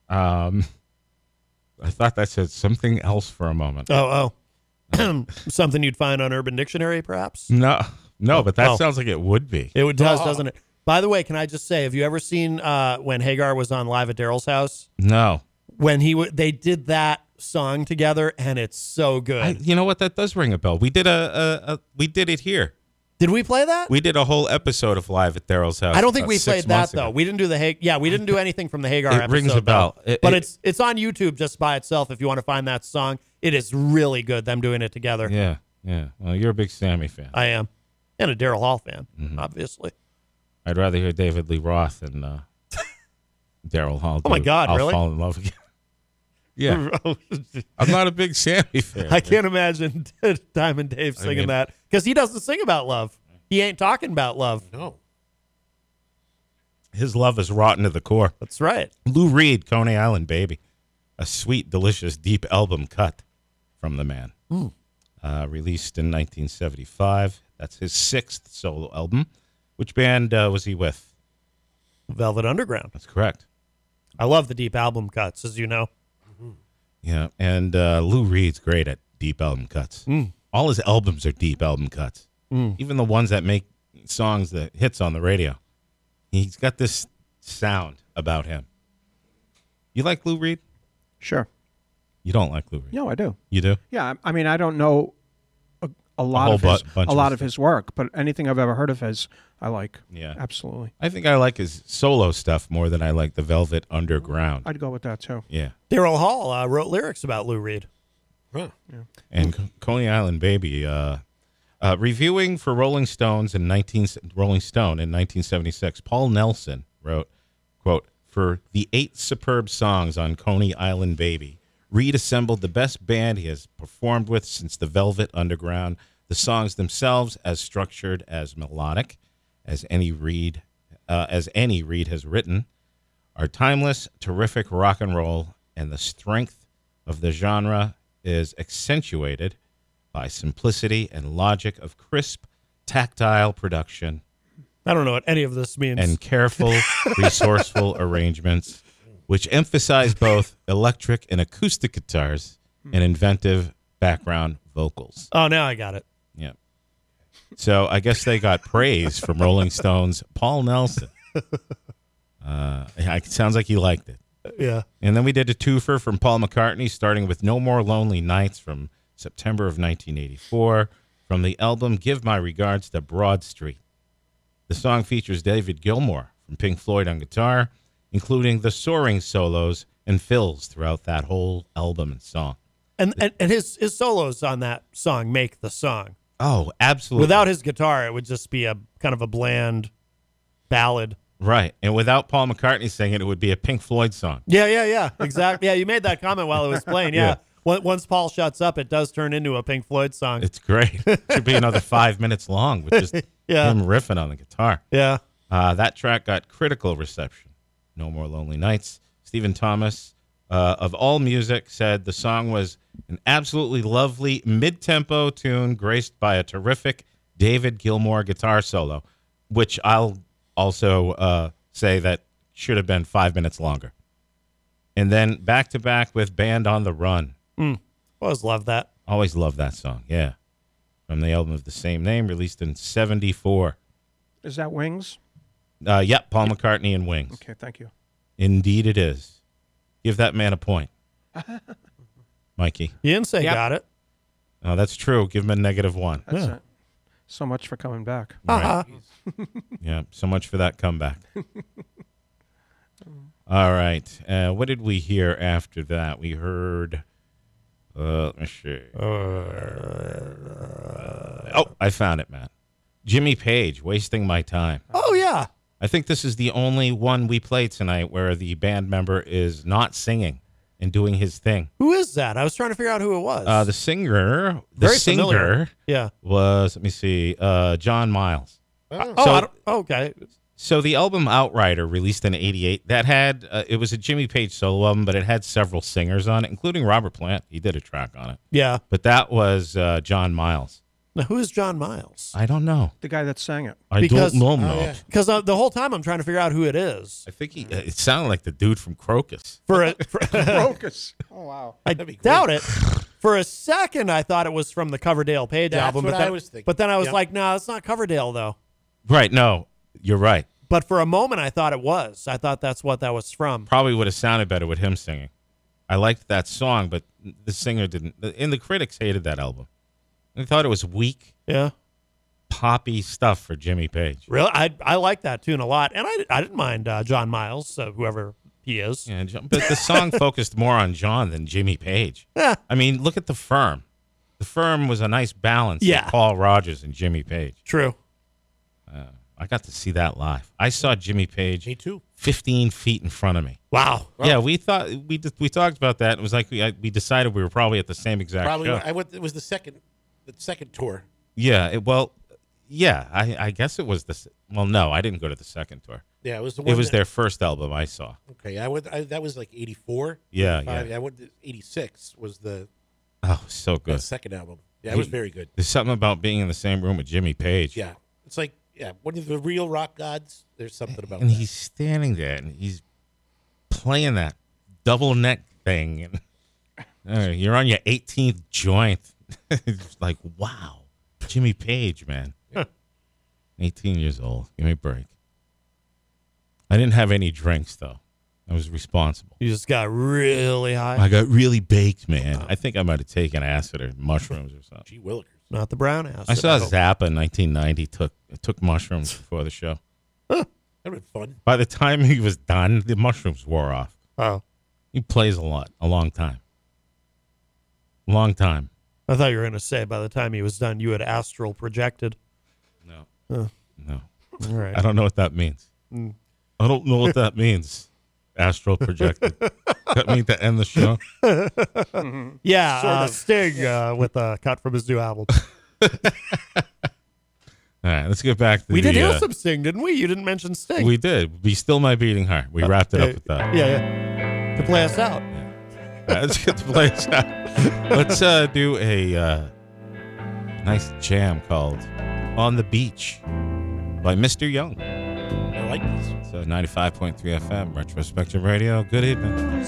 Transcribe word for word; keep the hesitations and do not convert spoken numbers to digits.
Um, I thought that said something else for a moment. Oh, oh. Something you'd find on Urban Dictionary, perhaps? No, no, Oh, but that oh. sounds like it would be. It does, doesn't it? By the way, can I just say, have you ever seen uh, when Hagar was on Live at Daryl's house? No. When he w- they did that song together, and it's so good. I, you know what? That does ring a bell. We did a, a, a we did it here. Did we play that? We did a whole episode of Live at Daryl's house. I don't think about we six played that months ago. though. We didn't do the Hagar. Yeah, we didn't do anything from the Hagar It episode. rings a bell. though. It- but it- it's it's on YouTube just by itself. If you want to find that song, it is really good. Them doing it together. Yeah, yeah. Well, you're a big Sammy fan. I am, and a Daryl Hall fan, Mm-hmm. obviously. I'd rather hear David Lee Roth than uh, Daryl Hall. Oh, my do God, I'll really? fall in love again. Yeah, I'm not a big Sammy fan. I can't imagine Diamond Dave singing mean- that because he doesn't sing about love. He ain't talking about love. No. His love is rotten to the core. That's right. Lou Reed, Coney Island Baby, a sweet, delicious, deep album cut from the man. Mm. Uh, released in nineteen seventy-five. That's his sixth solo album. Which band uh, was he with? Velvet Underground. That's correct. I love the deep album cuts, as you know. Yeah, and uh, Lou Reed's great at deep album cuts. Mm. All his albums are deep album cuts. Mm. Even the ones that make songs that hits on the radio. He's got this sound about him. You like Lou Reed? Sure. You don't like Lou Reed? No, I do. You do? Yeah, I mean, I don't know a, a lot whole of his, bu- bunch a of lot his of his work, but anything I've ever heard of his, I like. Yeah. Absolutely. I think I like his solo stuff more than I like the Velvet Underground. I'd go with that too. Yeah. Daryl Hall uh, wrote lyrics about Lou Reed. Huh. And Co- Coney Island Baby, uh, uh, reviewing for Rolling Stones in nineteen Rolling Stone in nineteen seventy-six, Paul Nelson wrote, quote, "For the eight superb songs on Coney Island Baby, Reed assembled the best band he has performed with since the Velvet Underground. The songs themselves, as structured, as melodic as any Reed, uh, as any Reed has written, are timeless, terrific rock and roll, and the strength of the genre is accentuated by simplicity and logic of crisp, tactile production I don't know what any of this means. and careful, resourceful arrangements, which emphasize both electric and acoustic guitars and inventive background vocals." oh, now I got it. Yeah. So I guess they got praise from Rolling Stones' Paul Nelson. Uh, it sounds like he liked it. Yeah. And then we did a twofer from Paul McCartney, starting with No More Lonely Nights from September of nineteen eighty-four, from the album Give My Regards to Broad Street. The song features David Gilmour from Pink Floyd on guitar, including the soaring solos and fills throughout that whole album and song. And, and and his his solos on that song make the song. Oh, absolutely. Without his guitar, it would just be a kind of a bland ballad. Right. And without Paul McCartney singing, it would be a Pink Floyd song. Yeah, yeah, yeah. Exactly. Yeah, you made that comment while it was playing. Yeah. Yeah. Once Once Paul shuts up, it does turn into a Pink Floyd song. It's great. It should be another five minutes long with just Yeah. him riffing on the guitar. yeah. Uh, that track got critical reception. No More Lonely Nights. Stephen Thomas uh, of All Music said the song was an absolutely lovely mid-tempo tune graced by a terrific David Gilmour guitar solo, which I'll also uh, say that should have been five minutes longer. And then back-to-back with Band on the Run. Mm. Always love that. Always love that song, yeah. From the album of the same name, released in seventy-four. Is that Wings? Uh, yep, Paul McCartney and Wings. Okay, thank you. Indeed it is. Give that man a point. Mikey. You didn't say Yep. got it. Oh, that's true. Give him a negative one. That's Yeah. it. So much for coming back. Uh-huh. Yeah, so much for that comeback. All right. Uh, what did we hear after that? We heard... Uh, let me see. oh, I found it, Matt. Jimmy Page, Wasting My Time. Oh, yeah. I think this is the only one we played tonight where the band member is not singing and doing his thing. Who is that? I was trying to figure out who it was. Uh, the singer, the Very singer familiar. Yeah. was, let me see, uh, John Miles. Oh, So- I don't, okay. So the album Outrider, released in eighty-eight, that had, uh, it was a Jimmy Page solo album, but it had several singers on it, including Robert Plant. He did a track on it. Yeah. But that was uh, John Miles. Now, who is John Miles? I don't know. The guy that sang it. I Because- don't know. Oh, no. yeah. Because uh, the whole time I'm trying to figure out who it is. I think he. uh, It sounded like the dude from Crocus. For a, for, Crocus. Oh, wow. I That'd be great. doubt it. For a second, I thought it was from the Coverdale Page That's album. what but then, I was thinking. But then I was Yep. like, no, it's not Coverdale, though. Right. No, you're right. But for a moment, I thought it was. I thought that's what that was from. Probably would have sounded better with him singing. I liked that song, but the singer didn't. And the critics hated that album. They thought it was weak, Yeah. poppy stuff for Jimmy Page. Really? I I like that tune a lot. And I, I didn't mind uh, John Miles, uh, whoever he is. Yeah, John- but the song focused more on John than Jimmy Page. Yeah. I mean, look at The Firm. The Firm was a nice balance of Yeah. Paul Rogers and Jimmy Page. True. I got to see that live. I saw Jimmy Page Me too. fifteen feet in front of me. Wow. Yeah, we thought we just, we talked about that. It was like we I, we decided we were probably at the same exact Probably. show. I went. It was the second, the second tour. Yeah, it, well, yeah, I, I guess it was the. s- Well, no, I didn't go to the second tour. Yeah, it was the one. It was that, their first album I saw. Okay, I went. I, that was like eighty-four. Yeah, eighty-five. yeah. I went. to eighty-six was the, Oh, so the good. second album. Yeah, it was very good. There's something about being in the same room with Jimmy Page. Yeah, it's like yeah, one of the real rock gods. There's something about And that. he's standing there and he's playing that double neck thing. And uh, you're on your eighteenth joint. It's like, wow. Jimmy Page, man. eighteen years old. Give me a break. I didn't have any drinks, though. I was responsible. You just got really high. I got really baked, man. I think I might have taken acid or mushrooms or something. Gee Willikers. Not the brown ass. I saw Zappa in nineteen ninety. Took took mushrooms before the show. That'd been fun. By the time he was done, the mushrooms wore off. Oh. He plays a lot, a long time. Long time. I thought you were going to say by the time he was done, you had astral projected. No. Huh. No. All right. I don't know what that means. I don't know what that means. Astral projected. That mean to end the show? Yeah, Sort uh, of. Sting uh, with a cut from his new album. All right, let's get back to We the, did hear uh, some Sting, didn't we? You didn't mention Sting. We did. Be Still My Beating Heart. We wrapped it Uh, up with that. Yeah, yeah. To play us out. All right, let's get the place out. Let's uh, do a uh, nice jam called On the Beach by Mister Young. I like this. So ninety-five point three F M, Retro Spectrum Radio. Good evening.